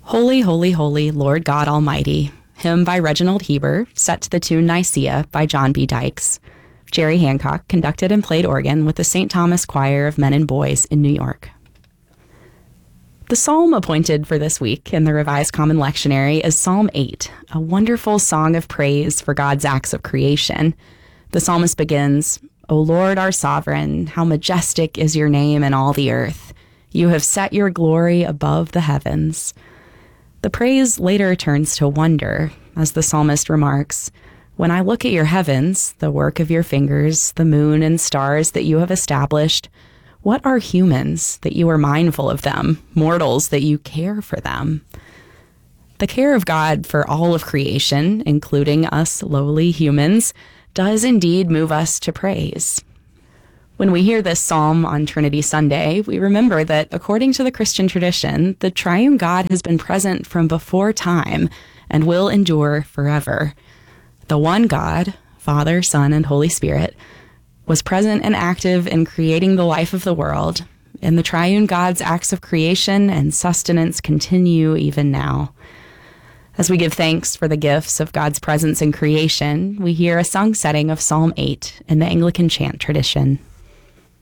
Holy, holy, holy, Lord God Almighty. Hymn by Reginald Heber, set to the tune Nicaea by John B. Dykes. Jerry Hancock conducted and played organ with the St. Thomas Choir of Men and Boys in New York. The psalm appointed for this week in the Revised Common Lectionary is Psalm 8, a wonderful song of praise for God's acts of creation. The psalmist begins, "O Lord, our sovereign, how majestic is your name in all the earth. You have set your glory above the heavens." The praise later turns to wonder, as the psalmist remarks, "When I look at your heavens, the work of your fingers, the moon and stars that you have established, what are humans that you are mindful of them, mortals that you care for them?" The care of God for all of creation, including us lowly humans, does indeed move us to praise. When we hear this psalm on Trinity Sunday, we remember that according to the Christian tradition, the triune God has been present from before time and will endure forever. The one God, Father, Son, and Holy Spirit, was present and active in creating the life of the world, and the triune God's acts of creation and sustenance continue even now. As we give thanks for the gifts of God's presence in creation, we hear a sung setting of Psalm 8 in the Anglican chant tradition.